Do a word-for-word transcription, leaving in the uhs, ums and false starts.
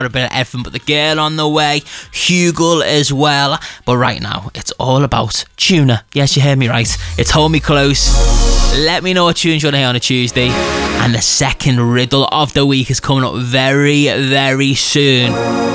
a bit of everything but the girl on the way, Hugel as well. But right now, it's all about Tuna. Yes, you heard me right. It's Hold Me Close. Let me know what tunes you want to hear on a Tuesday. And the second riddle of the week is coming up very, very soon.